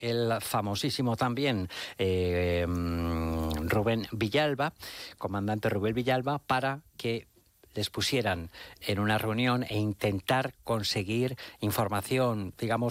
el famosísimo también Rubén Villalba, comandante Rubén Villalba, para que les pusieran en una reunión e intentar conseguir información, digamos,